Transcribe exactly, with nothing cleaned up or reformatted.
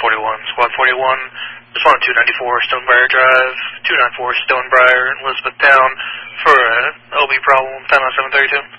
forty-one. Squad forty-one, respond to two ninety-four Stonebriar Drive, two ninety-four Stonebriar, Elizabethtown, for an O B problem, ten oh seven thirty-two.